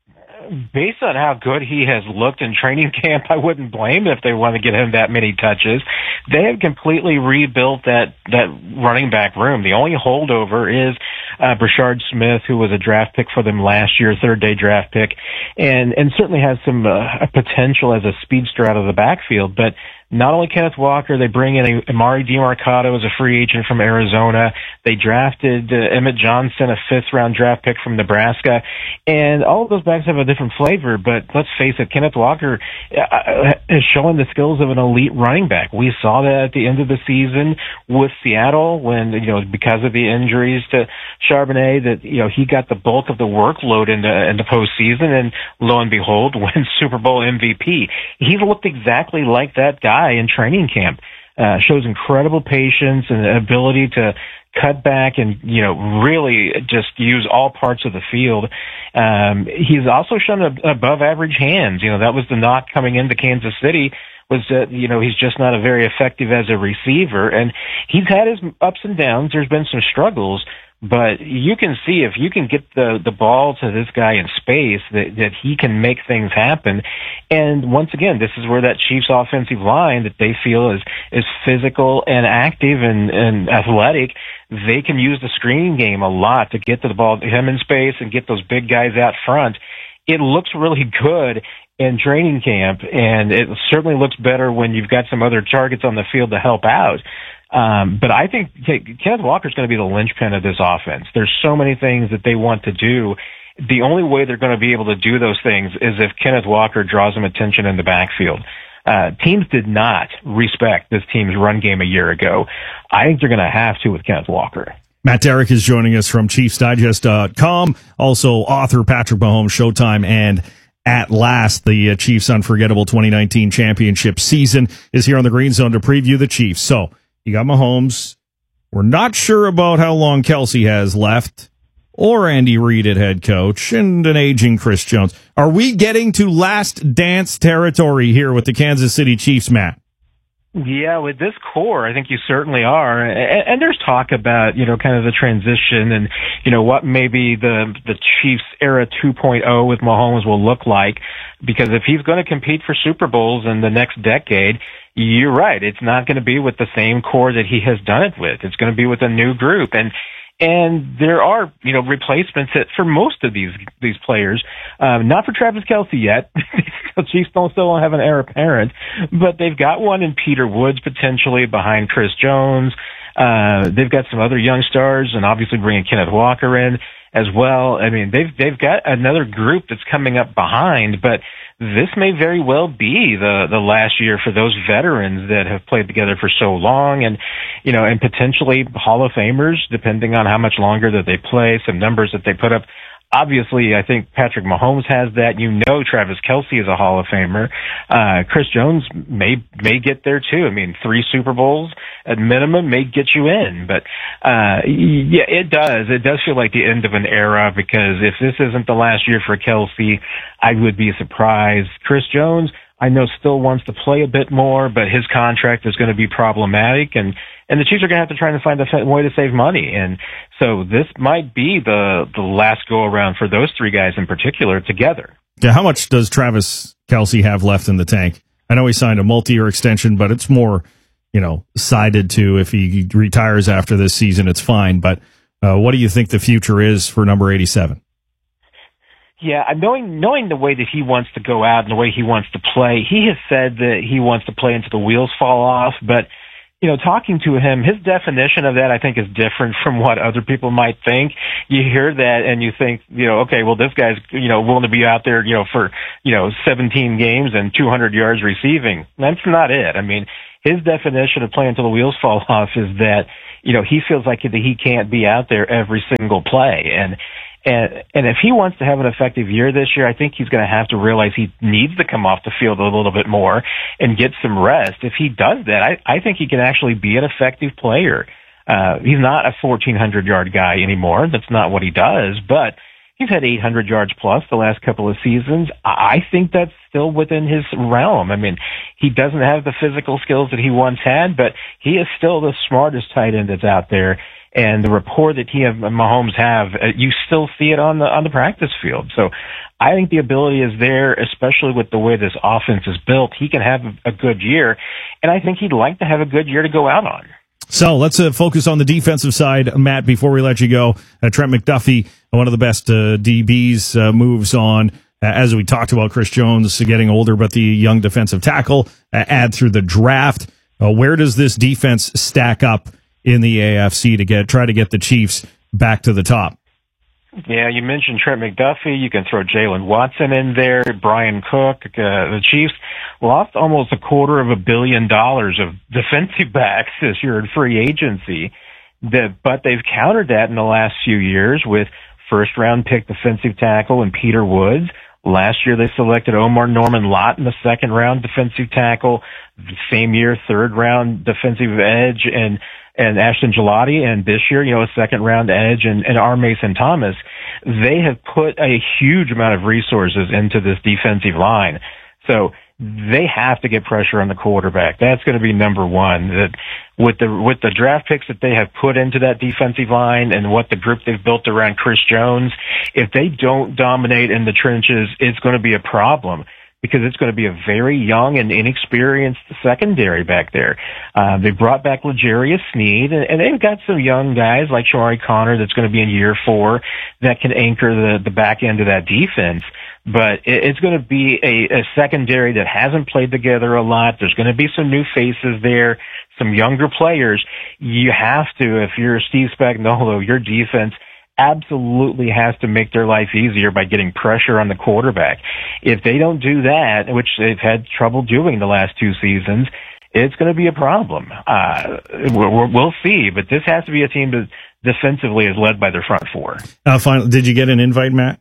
Based on how good he has looked in training camp, I wouldn't blame if they want to get him that many touches. They have completely rebuilt that, that running back room. The only holdover is uh, Brashard Smith, who was a draft pick for them last year, third day draft pick, and, and certainly has some uh, potential as a speedster out of the backfield. But not only Kenneth Walker, they bring in a, Amari DeMarcado as a free agent from Arizona. They drafted uh, Emmett Johnson, a fifth-round draft pick from Nebraska. And all of those backs have a different flavor, but let's face it, Kenneth Walker uh, is showing the skills of an elite running back. We saw that at the end of the season with Seattle when, you know, because of the injuries to Charbonnet, that, you know, he got the bulk of the workload in the, in the postseason, and lo and behold, wins Super Bowl M V P. He looked exactly like that guy in training camp. Uh, shows incredible patience and ability to cut back and, you know, really just use all parts of the field. Um, he's also shown a, above average hands. You know, that was the knock coming into Kansas City, was that, you know, he's just not a very effective as a receiver. And he's had his ups and downs. There's been some struggles. But you can see if you can get the, the ball to this guy in space, that, that he can make things happen. And once again, this is where that Chiefs offensive line that they feel is, is physical and active and, and athletic. They can use the screening game a lot to get to the ball, him in space, and get those big guys out front. It looks really good in training camp, and it certainly looks better when you've got some other targets on the field to help out. Um, but I think Kenneth Walker is going to be the linchpin of this offense. There's so many things that they want to do. The only way they're going to be able to do those things is if Kenneth Walker draws some attention in the backfield. Uh, teams did not respect this team's run game a year ago. I think they're going to have to with Kenneth Walker. Matt Derrick is joining us from Chiefs Digest dot com. Also, author Patrick Mahomes, Showtime, and At Last, the uh, Chiefs' unforgettable twenty nineteen championship season is here on the Green Zone to preview the Chiefs. So, you got Mahomes. We're not sure about how long Kelsey has left, or Andy Reid at head coach, and an aging Chris Jones. Are we getting to last dance territory here with the Kansas City Chiefs, Matt? Yeah, with this core, I think you certainly are. And, and there's talk about, you know, kind of the transition and, you know, what maybe the, the Chiefs era two point oh with Mahomes will look like. Because if he's going to compete for Super Bowls in the next decade, you're right. It's not going to be with the same core that he has done it with. It's going to be with a new group. And, and there are, you know, replacements that, for most of these, these players. Um, not for Travis Kelce yet. The Chiefs don't still don't have an heir apparent, but they've got one in Peter Woods potentially behind Chris Jones. Uh, they've got some other young stars, and obviously bringing Kenneth Walker in as well. I mean, they've, they've got another group that's coming up behind, but this may very well be the, the last year for those veterans that have played together for so long, and, you know, and potentially Hall of Famers, depending on how much longer that they play, some numbers that they put up. Obviously, I think Patrick Mahomes has that. You know, Travis Kelce is a Hall of Famer. Uh, Chris Jones may, may get there too. I mean, three Super Bowls at minimum may get you in, but, uh, yeah, it does. It does feel like the end of an era, because if this isn't the last year for Kelce, I would be surprised. Chris Jones, I know, still wants to play a bit more, but his contract is going to be problematic, and, and the Chiefs are going to have to try to find a way to save money. And so this might be the, the last go around for those three guys in particular together. Yeah, how much does Travis Kelce have left in the tank? I know he signed a multi-year extension, but it's more, you know, sided to if he retires after this season, it's fine. But uh, what do you think the future is for number eighty-seven? Yeah, knowing knowing the way that he wants to go out and the way he wants to play, he has said that he wants to play until the wheels fall off. But, you know, talking to him, his definition of that, I think, is different from what other people might think. You hear that and you think, you know, okay, well, this guy's, you know, willing to be out there, you know, for, you know, seventeen games and two hundred yards receiving. That's not it. I mean, his definition of playing until the wheels fall off is that, you know, he feels like that he can't be out there every single play. And, And, and if he wants to have an effective year this year, I think he's going to have to realize he needs to come off the field a little bit more and get some rest. If he does that, I, I think he can actually be an effective player. Uh, he's not a fourteen hundred yard guy anymore. That's not what he does, but he's had eight hundred yards plus the last couple of seasons. I think that's still within his realm. I mean, he doesn't have the physical skills that he once had, but he is still the smartest tight end that's out there. And the rapport that he and Mahomes have, uh, you still see it on the on the practice field. So I think the ability is there, especially with the way this offense is built. He can have a good year, and I think he'd like to have a good year to go out on. So let's uh, focus on the defensive side, Matt, before we let you go. Uh, Trent McDuffie, one of the best uh, D Bs, uh, moves on. Uh, as we talked about, Chris Jones getting older, but the young defensive tackle uh, add through the draft. Uh, where does this defense stack up in the A F C to get try to get the Chiefs back to the top? Yeah, you mentioned Trent McDuffie. You can throw Jalen Watson in there, Brian Cook. Uh, the Chiefs lost almost a quarter of a billion dollars of defensive backs this year in free agency. The, but they've countered that in the last few years with first-round pick defensive tackle and Peter Woods. Last year they selected Omar Norman-Lott in the second-round defensive tackle. The same year, third-round defensive edge and and Ashton Gelati, and this year, you know, a second-round edge and, and R. Mason Thomas. They have put a huge amount of resources into this defensive line. So they have to get pressure on the quarterback. That's going to be number one. That with the with the draft picks that they have put into that defensive line and what the group they've built around Chris Jones, if they don't dominate in the trenches, it's going to be a problem, because it's going to be a very young and inexperienced secondary back there. Uh, they brought back L'Jarius Sneed, and, and they've got some young guys like Shawari Connor that's going to be in year four that can anchor the, the back end of that defense. But it, it's going to be a, a secondary that hasn't played together a lot. There's going to be some new faces there, some younger players. You have to, if you're Steve Spagnuolo, your defense absolutely has to make their life easier by getting pressure on the quarterback. If they don't do that, which they've had trouble doing the last two seasons, it's going to be a problem. Uh, we'll, we'll see, but this has to be a team that defensively is led by their front four. Uh, finally, did you get an invite, Matt?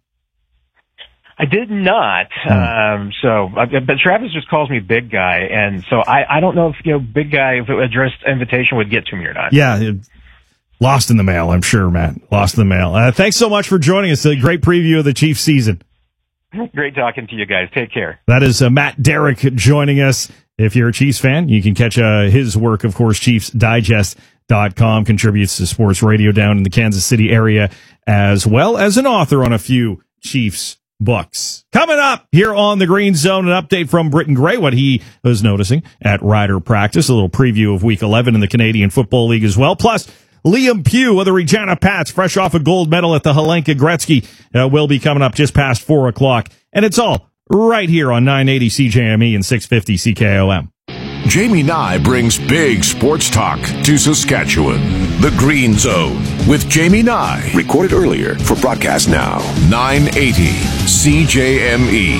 I did not. Hmm. Um, so, but Travis just calls me big guy, and so I, I don't know if, you know, big guy, if it addressed invitation would get to me or not. Yeah. It, Lost in the mail, I'm sure, Matt. Lost in the mail. Uh, thanks so much for joining us. A great preview of the Chiefs season. Great talking to you guys. Take care. That is uh, Matt Derrick joining us. If you're a Chiefs fan, you can catch uh, his work, of course, Chiefs Digest dot com, contributes to sports radio down in the Kansas City area, as well as an author on a few Chiefs books. Coming up here on the Green Zone, an update from Britton Gray, what he was noticing at Rider practice, a little preview of Week eleven in the Canadian Football League as well, plus Liam Pugh of the Regina Pats, fresh off a gold medal at the Helenka Gretzky, uh, will be coming up just past four o'clock. And it's all right here on nine eighty C J M E and six fifty C K O M. Jamie Nye brings big sports talk to Saskatchewan. The Green Zone with Jamie Nye. Recorded earlier for broadcast now. nine eighty C J M E.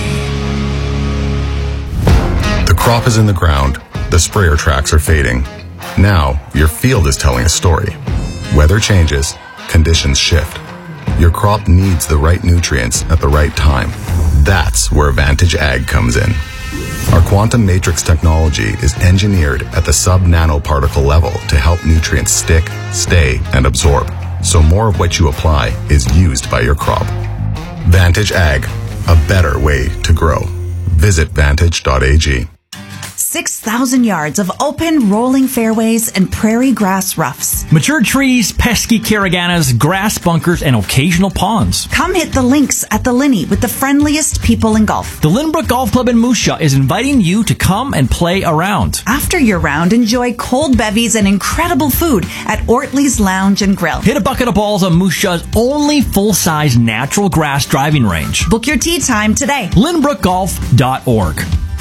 The crop is in the ground. The sprayer tracks are fading. Now, your field is telling a story. Weather changes, conditions shift. Your crop needs the right nutrients at the right time. That's where Vantage Ag comes in. Our quantum matrix technology is engineered at the sub-nanoparticle level to help nutrients stick, stay, and absorb, so more of what you apply is used by your crop. Vantage Ag, a better way to grow. Visit vantage dot a g. six thousand yards of open, rolling fairways and prairie grass roughs. Mature trees, pesky caraganas, grass bunkers, and occasional ponds. Come hit the links at the Linney with the friendliest people in golf. The Lynbrook Golf Club in Moose Jaw is inviting you to come and play around. After your round, enjoy cold bevies and incredible food at Ortley's Lounge and Grill. Hit a bucket of balls on Moose Jaw's only full-size natural grass driving range. Book your tee time today. lynbrook golf dot org.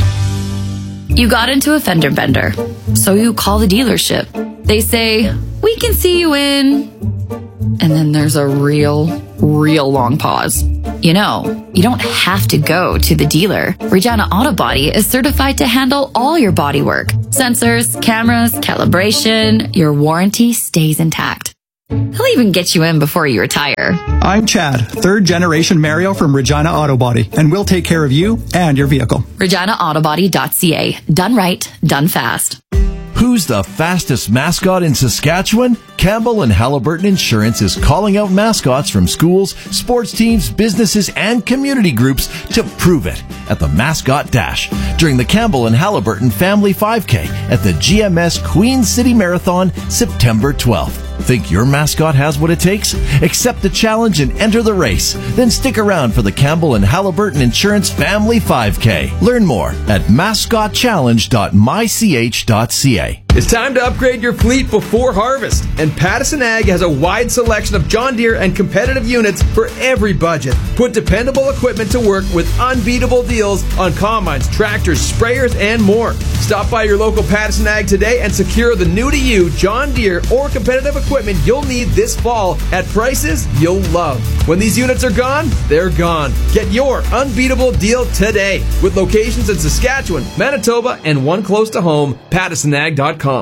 You got into a fender bender, so you call the dealership. They say, we can see you in... And then there's a real, real long pause. You know, you don't have to go to the dealer. Regina Auto Body is certified to handle all your body work. Sensors, cameras, calibration, your warranty stays intact. He'll even get you in before you retire. I'm Chad, third generation Mario from Regina Auto Body, and we'll take care of you and your vehicle. regina auto body dot c a. Done right, done fast. Who's the fastest mascot in Saskatchewan? Campbell and Halliburton Insurance is calling out mascots from schools, sports teams, businesses, and community groups to prove it at the Mascot Dash during the Campbell and Halliburton Family five K at the G M S Queen City Marathon, September twelfth. Think your mascot has what it takes? Accept the challenge and enter the race. Then stick around for the Campbell and Halliburton Insurance Family five K. Learn more at mascot challenge dot my c h dot c a. It's time to upgrade your fleet before harvest, and Pattison Ag has a wide selection of John Deere and competitive units for every budget. Put dependable equipment to work with unbeatable deals on combines, tractors, sprayers, and more. Stop by your local Pattison Ag today and secure the new-to-you John Deere or competitive equipment you'll need this fall at prices you'll love. When these units are gone, they're gone. Get your unbeatable deal today with locations in Saskatchewan, Manitoba, and one close to home, pattison ag dot com.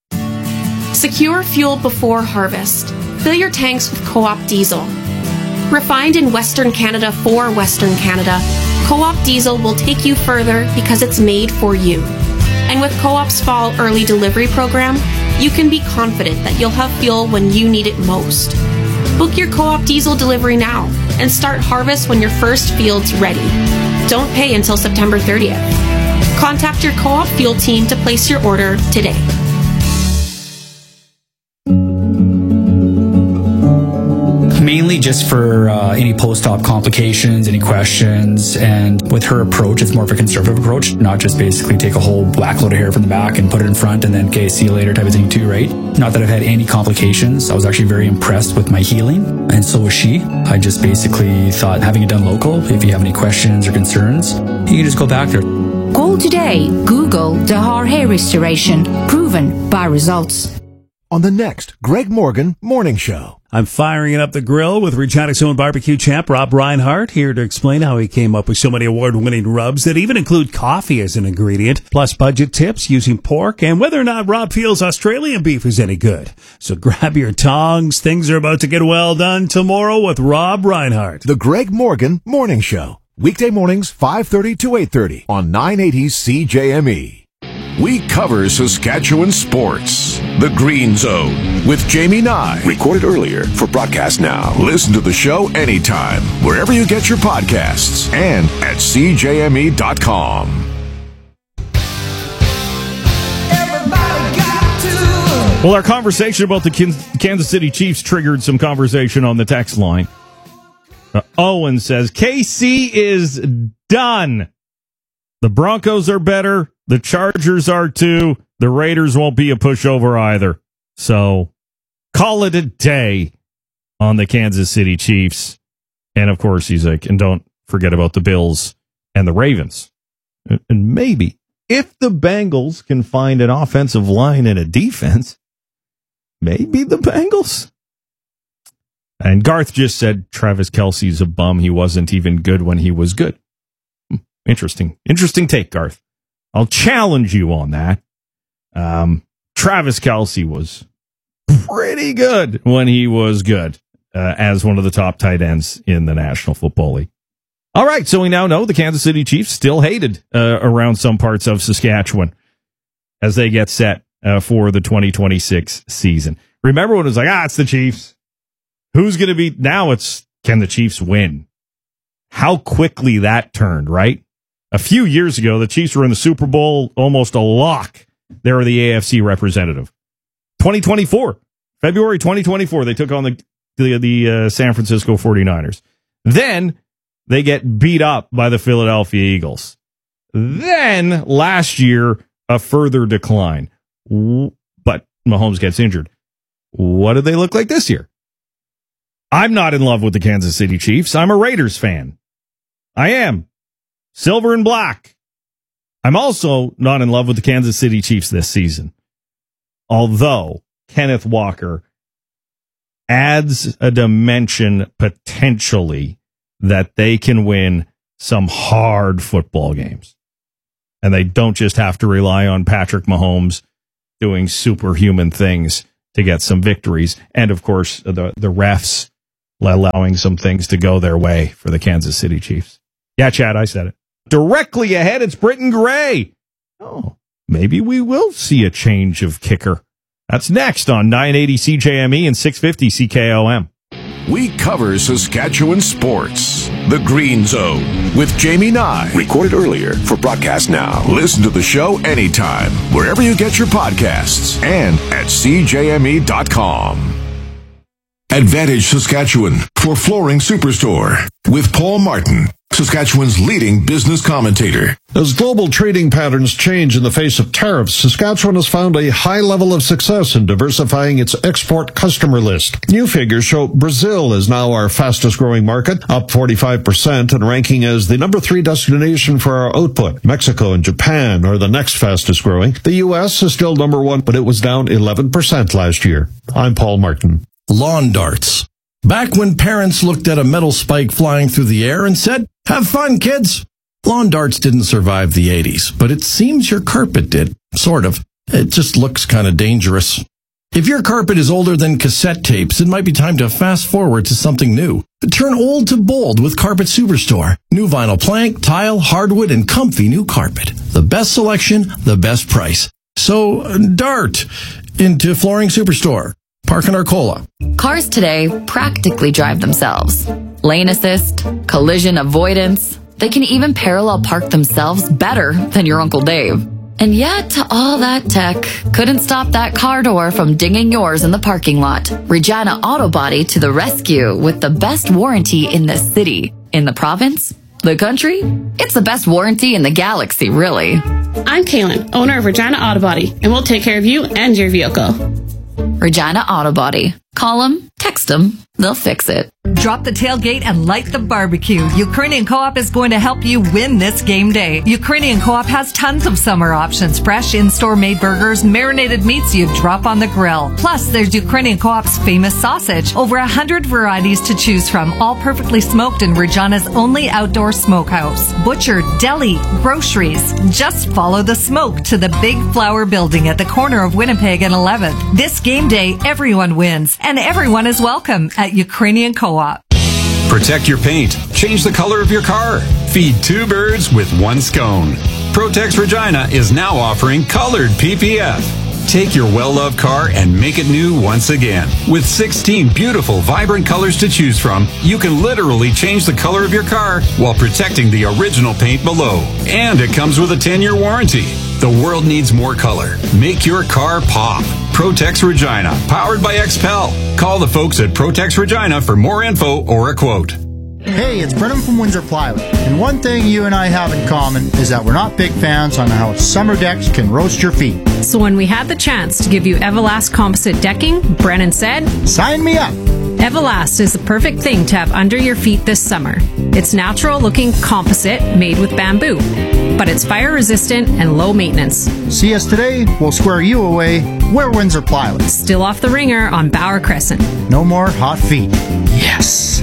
Secure fuel before harvest. Fill your tanks with Co-op diesel. Refined in Western Canada for Western Canada, Co-op diesel will take you further because it's made for you. And with Co-op's fall early delivery program, you can be confident that you'll have fuel when you need it most. Book your Co-op diesel delivery now and start harvest when your first field's ready. Don't pay until September thirtieth. Contact your Co-op fuel team to place your order today. Mainly just for uh, any post-op complications, any questions, and with her approach, it's more of a conservative approach, not just basically take a whole whack load of hair from the back and put it in front and then, okay, see you later type of thing too, right? Not that I've had any complications. I was actually very impressed with my healing, and so was she. I just basically thought having it done local, if you have any questions or concerns, you can just go back there. Call today. Google Dahar Hair Restoration. Proven by results. On the next Greg Morgan Morning Show. I'm firing up the grill with Regina's own barbecue champ, Rob Reinhardt, here to explain how he came up with so many award-winning rubs that even include coffee as an ingredient, plus budget tips using pork, and whether or not Rob feels Australian beef is any good. So grab your tongs. Things are about to get well done tomorrow with Rob Reinhardt. The Greg Morgan Morning Show. Weekday mornings, five thirty to eight thirty on nine eighty C J M E. We cover Saskatchewan sports. The Green Zone with Jamie Nye. Recorded earlier for broadcast now. Listen to the show anytime, wherever you get your podcasts, and at c j m e dot com. Well, our conversation about the Kansas City Chiefs triggered some conversation on the text line. Uh, Owen says, K C is done. The Broncos are better. The Chargers are too. The Raiders won't be a pushover either. So call it a day on the Kansas City Chiefs. And of course, he's like, and don't forget about the Bills and the Ravens. And maybe if the Bengals can find an offensive line and a defense, maybe the Bengals. And Garth just said Travis Kelce's a bum. He wasn't even good when he was good. Interesting. Interesting take, Garth. I'll challenge you on that. Um, Travis Kelce was pretty good when he was good uh, as one of the top tight ends in the National Football League. All right, so we now know the Kansas City Chiefs still hated uh, around some parts of Saskatchewan as they get set uh, for the twenty twenty-six season. Remember when it was like, ah, it's the Chiefs. Who's going to be? Now it's, can the Chiefs win? How quickly that turned, right? A few years ago, the Chiefs were in the Super Bowl, almost a lock. They were the A F C representative. twenty twenty-four, February twenty twenty-four, they took on the the, the uh, San Francisco forty-niners. Then they get beat up by the Philadelphia Eagles. Then last year, a further decline. But Mahomes gets injured. What do they look like this year? I'm not in love with the Kansas City Chiefs. I'm a Raiders fan. I am. Silver and black. I'm also not in love with the Kansas City Chiefs this season. Although Kenneth Walker adds a dimension potentially that they can win some hard football games. And they don't just have to rely on Patrick Mahomes doing superhuman things to get some victories. And, of course, the, the refs allowing some things to go their way for the Kansas City Chiefs. Yeah, Chad, I said it. Directly ahead, it's Britton Gray. Oh, maybe we will see a change of kicker. That's next on nine eighty C J M E and six fifty C K O M. We cover Saskatchewan sports. The Green Zone with Jamie Nye. Recorded earlier for broadcast now. Listen to the show anytime, wherever you get your podcasts, and at C J M E dot com. Advantage Saskatchewan for Flooring Superstore with Paul Martin, Saskatchewan's leading business commentator. As global trading patterns change in the face of tariffs, Saskatchewan has found a high level of success in diversifying its export customer list. New figures show Brazil is now our fastest growing market, up forty-five percent and ranking as the number three destination for our output. Mexico and Japan are the next fastest growing. The U S is still number one, but it was down eleven percent last year. I'm Paul Martin. Lawn darts. Back when parents looked at a metal spike flying through the air and said, "Have fun, kids." Lawn darts didn't survive the eighties, but it seems your carpet did. Sort of. It just looks kind of dangerous. If your carpet is older than cassette tapes, it might be time to fast forward to something new. Turn old to bold with Carpet Superstore. New vinyl plank, tile, hardwood, and comfy new carpet. The best selection, the best price. So, dart into Flooring Superstore. Park in Arcola. Cars today practically drive themselves. Lane assist, collision avoidance. They can even parallel park themselves better than your Uncle Dave. And yet, all that tech couldn't stop that car door from dinging yours in the parking lot. Regina Auto Body to the rescue with the best warranty in the city. In the province? The country? It's the best warranty in the galaxy, really. I'm Kaylin, owner of Regina Auto Body, and we'll take care of you and your vehicle. Regina Auto Body. Call them, text them, they'll fix it. Drop the tailgate and light the barbecue. Ukrainian Co-op is going to help you win this game day. Ukrainian Co-op has tons of summer options. Fresh in-store made burgers, marinated meats you drop on the grill. Plus, there's Ukrainian Co-op's famous sausage. Over a hundred varieties to choose from, all perfectly smoked in Regina's only outdoor smokehouse. Butcher, deli, groceries. Just follow the smoke to the Big Flower Building at the corner of Winnipeg and eleventh. This game day, everyone wins, and everyone is welcome at Ukrainian Co-op. Protect your paint. Change the color of your car. Feed two birds with one scone. Protex Regina is now offering colored P P F. Take your well-loved car and make it new once again. With sixteen beautiful, vibrant colors to choose from, you can literally change the color of your car while protecting the original paint below. And it comes with a ten-year warranty. The world needs more color. Make your car pop. Protex Regina, powered by X P E L. Call the folks at Protex Regina for more info or a quote. Hey, it's Brennan from Windsor Plywood, and one thing you and I have in common is that we're not big fans on how summer decks can roast your feet. So when we had the chance to give you Everlast composite decking, Brennan said, "Sign me up." Everlast is the perfect thing to have under your feet this summer. It's natural-looking composite made with bamboo, but it's fire-resistant and low maintenance. See us today, we'll square you away. We're Windsor Plywood. Still off the ringer on Bauer Crescent. No more hot feet. Yes.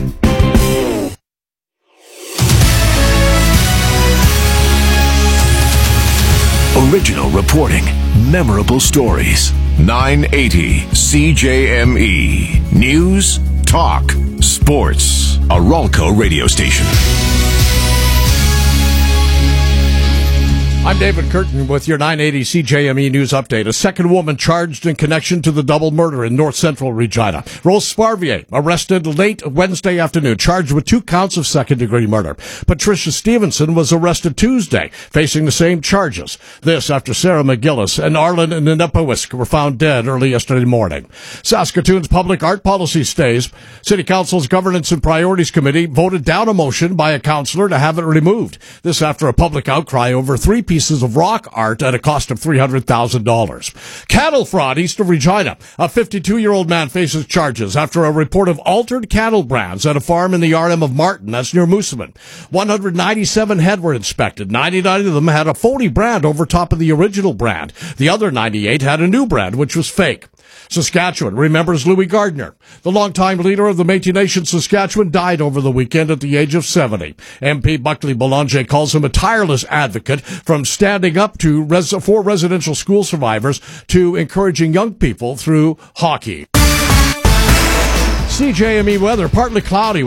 Original reporting, memorable stories. nine eighty C J M E. News, talk, sports. A Ralco radio station. I'm David Curtin with your nine eighty C J M E News Update. A second woman charged in connection to the double murder in north central Regina. Rose Sparvier arrested late Wednesday afternoon, charged with two counts of second-degree murder. Patricia Stevenson was arrested Tuesday, facing the same charges. This after Sarah McGillis and Arlen Nenepawisk were found dead early yesterday morning. Saskatoon's public art policy stays. City Council's Governance and Priorities Committee voted down a motion by a councillor to have it removed. This after a public outcry over three pieces of rock art at a cost of three hundred thousand dollars. Cattle fraud east of Regina. A fifty-two-year-old man faces charges after a report of altered cattle brands at a farm in the R M of Martin, that's near Moosomin. one hundred ninety-seven head were inspected. ninety-nine of them had a phony brand over top of the original brand. The other ninety-eight had a new brand, which was fake. Saskatchewan remembers Louis Gardner. The longtime leader of the Métis Nation Saskatchewan died over the weekend at the age of seventy. M P Buckley Boulanger calls him a tireless advocate, from standing up to res- for residential school survivors to encouraging young people through hockey. C J M E weather, partly cloudy.